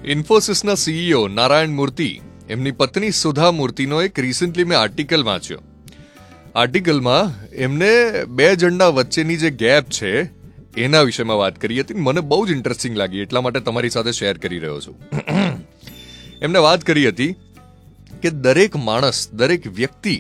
ઇન્ફોસિસના CEO Narayan મૂર્તિ, એમની પત્ની સુધા મૂર્તિનો એક રિસન્ટલી મેં આર્ટિકલ વાંચ્યો. આર્ટિકલમાં એમને બે ઝંડા વચ્ચેની જે ગેપ છે એના વિષયમાં વાત કરી હતી. મને બહુ જ ઇન્ટરેસ્ટિંગ લાગી, એટલા માટે તમારી સાથે શેર કરી રહ્યો છું. એમને વાત કરી હતી કે દરેક માણસ, દરેક વ્યક્તિ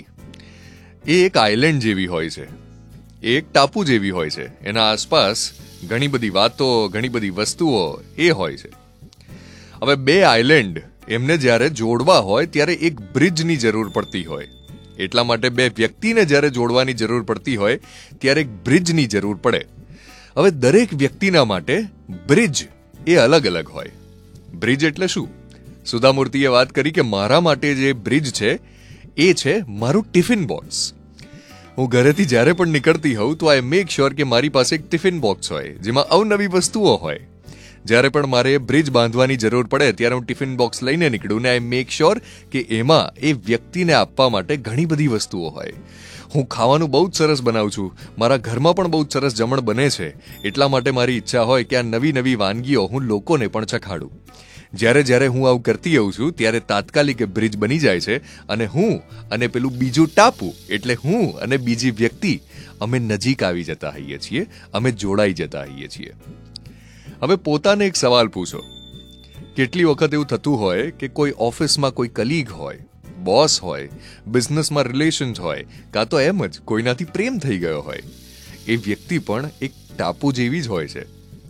એ એક આઇલેન્ડ જેવી હોય છે, એ એક ટાપુ જેવી હોય છે. એના આસપાસ ઘણી બધી વાતો, ઘણી બધી વસ્તુઓ એ હોય છે. હવે બે આઇલેન્ડ એમને જ્યારે જોડવા હોય ત્યારે એક બ્રિજની જરૂર પડતી હોય. એટલા માટે બે વ્યક્તિને જ્યારે જોડવાની જરૂર પડતી હોય ત્યારે એક બ્રિજની જરૂર પડે. હવે દરેક વ્યક્તિના માટે બ્રિજ એ અલગ અલગ હોય. બ્રિજ એટલે શું? સુધા મૂર્તિએ વાત કરી કે મારા માટે જે બ્રિજ છે એ છે મારું ટિફિન બોક્સ. હું ઘરેથી જ્યારે પણ નીકળતી હોઉં તો આઈ મેક શ્યોર કે મારી પાસે એક ટિફિન બોક્સ હોય જેમાં અવનવી વસ્તુઓ હોય. જ્યારે પણ મારે બ્રિજ બાંધવાની જરૂર પડે ત્યારે હું ટિફિન બોક્સ લઈને નીકળું ને આઈ મેક શ્યોર કે એમાં એ વ્યક્તિને આપવા માટે ઘણી બધી વસ્તુઓ હોય. હું ખાવાનું બહુ જ સરસ બનાવું છું, મારા ઘરમાં પણ બહુ જ સરસ જમણ બને છે, એટલા માટે મારી ઈચ્છા હોય કે આ નવી નવી વાનગીઓ હું લોકોને પણ ચખાડું. જ્યારે હું આવું કરતી હોઉં છું ત્યારે તાત્કાલિક બ્રિજ બની જાય છે અને હું અને પેલું બીજું ટાપુ એટલે હું અને બીજી વ્યક્તિ અમે નજીક આવી જતા હોઈએ છીએ, અમે જોડાઈ જતા હોઈએ છીએ. હવે પોતાને એક સવાલ પૂછો, કેટલી વખત એવું થતું હોય કે કોઈ ઓફિસમાં કોઈ કલીગ હોય, બોસ હોય, બિઝનેસમાં રિલેશન્સ હોય, કાં તો એમ જ કોઈનાથી પ્રેમ થઈ ગયો હોય. એ વ્યક્તિ પણ એક ટાપુ જેવી જ હોય છે.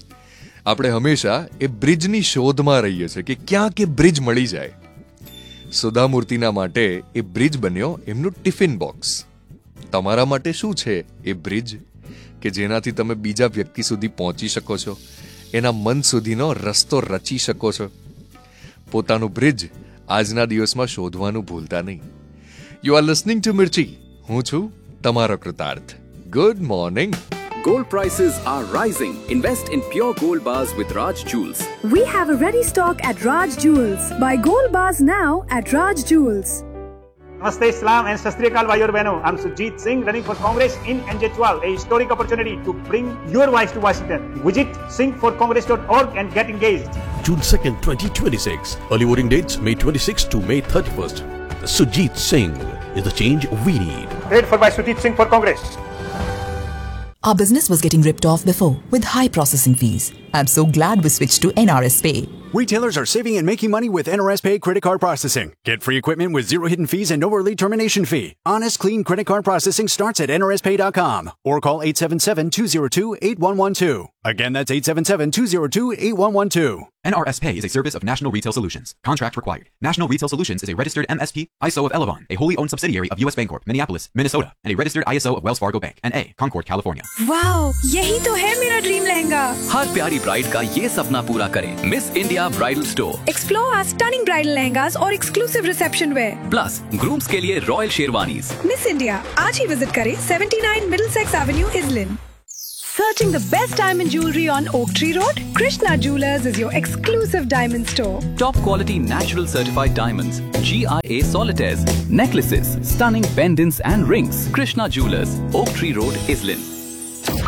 આપણે હંમેશા એ બ્રિજની શોધમાં રહીએ છીએ કે ક્યાં કે બ્રિજ મળી જાય. સુધા મૂર્તિના માટે એ બ્રિજ બન્યો એમનું ટિફિન બોક્સ. તમારા માટે શું છે એ બ્રિજ કે જેનાથી તમે બીજા વ્યક્તિ સુધી પહોંચી શકો છો, એના મન સુધીનો રસ્તો રચી શકો છો? પોતાનું બ્રિજ આજના દિવસમાં શોધવાનું ભૂલતા નહીં. યુ આર લિસનિંગ ટુ મિર્ચી. હું છું તમારો કૃતાર્થ. Good morning. Gold prices are rising. Invest in pure gold bars with Raj Jewels. We have a ready stock at Raj Jewels. Buy gold bars now at Raj Jewels. Namaste, Islam and Shastri Akal Bhaiyo और बहनों. I'm Sujit Singh running for Congress in NJ12, a historic opportunity to bring your voice to Washington. Visit singforcongress.org and get engaged. June 2nd, 2026. Early voting dates May 26th to May 31st. Sujit Singh is the change we need. Paid for by Sujit Singh for Congress. Our business was getting ripped off before with high processing fees. I'm so glad we switched to NRS Pay. Retailers are saving and making money with NRS Pay credit card processing. Get free equipment with zero hidden fees and no early termination fee. Honest, clean credit card processing starts at nrspay.com or call 877-202-8112. Again, that's 877-202-8112. NRS Pay is a service of National Retail Solutions. Contract required. National Retail Solutions is a registered MSP, ISO of Elavon, a wholly owned subsidiary of US Bancorp, Minneapolis, Minnesota, and a registered ISO of Wells Fargo Bank, N.A., Concord, California. Wow, यही तो है मेरा dream lehenga. हर प्यारी bride का ये सपना पूरा करें. Miss India Bridal Store. Explore our stunning bridal lehengas और exclusive reception wear. Plus, grooms के लिए Royal Sherwanis. Miss India, आज ही विजिट करें 79 Middlesex Avenue, Islin. Searching the best diamond jewelry on Oak Tree Road? Krishna Jewelers is your exclusive diamond store. Top quality natural certified diamonds, GIA solitaires, necklaces, stunning pendants and rings. Krishna Jewelers, Oak Tree Road, Islin.